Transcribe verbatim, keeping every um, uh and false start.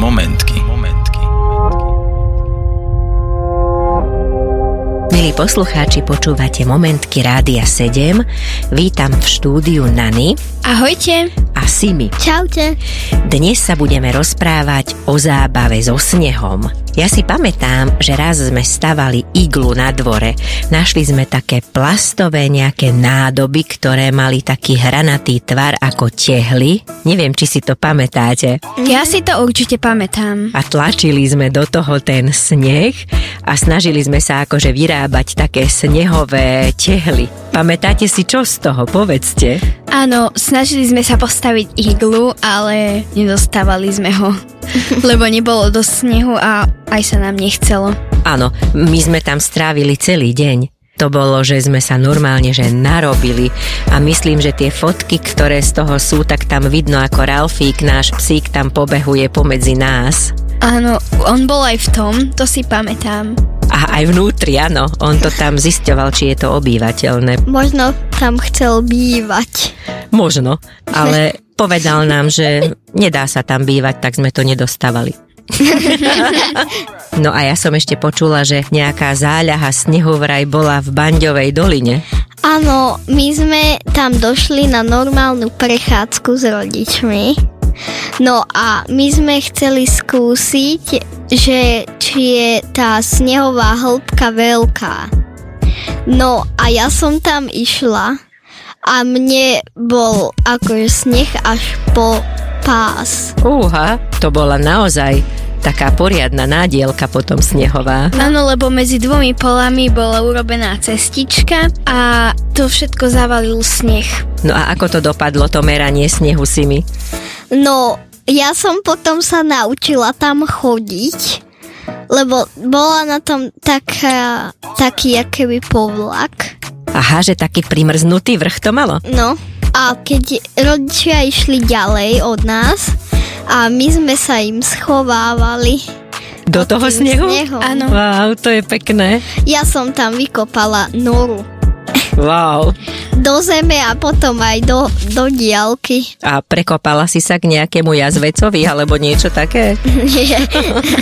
momentky. momentky. Milí poslucháči, počúvate Momentky Rádia sedem. Vítam v štúdiu Nany. Ahojte. A Simi. Čaute. Dnes sa budeme rozprávať o zábave so snehom. Ja si pamätám, že raz sme stavali iglu na dvore. Našli sme také plastové nejaké nádoby, ktoré mali taký hranatý tvar ako tehly. Neviem, či si to pamätáte. Ja si to určite pamätám. A tlačili sme do toho ten sneh a snažili sme sa akože vyrábať také snehové tehly. Pamätáte si čo z toho? Povedzte. Áno, snažili sme sa postaviť iglu, ale nedostávali sme ho, lebo nebolo dosť snehu a aj sa nám nechcelo. Áno, my sme tam strávili celý deň. To bolo, že sme sa normálne že narobili a myslím, že tie fotky, ktoré z toho sú, tak tam vidno, ako Ralfík, náš psík, tam pobehuje pomedzi nás. Áno, on bol aj v tom, to si pamätám. A aj vnútri, áno, on to tam zisťoval, či je to obývateľné. Možno tam chcel bývať. Možno, ale povedal nám, že nedá sa tam bývať, tak sme to nedostávali. No a ja som ešte počula, že nejaká záľaha snehu vraj bola v Banďovej doline. Áno, my sme tam došli na normálnu prechádzku s rodičmi. No a my sme chceli skúsiť, že či je tá snehová hĺbka veľká. No a ja som tam išla a mne bol akože sneh až po pás. Úha, to bola naozaj taká poriadna nádielka potom snehová. Áno, lebo medzi dvomi polami bola urobená cestička a to všetko zavalil sneh. No a ako to dopadlo, to meranie snehu, Simi? No, ja som potom sa naučila tam chodiť, lebo bola na tom taká, taký akoby povlak. Aha, že taký primrznutý vrch to malo? No, a keď rodičia išli ďalej od nás a my sme sa im schovávali do toho snehu? Snehom. Áno. Wow, to je pekné. Ja som tam vykopala noru. Wow. Do zeme a potom aj do, do diaľky. A prekopala si sa k nejakému jazvecovi alebo niečo také? Nie.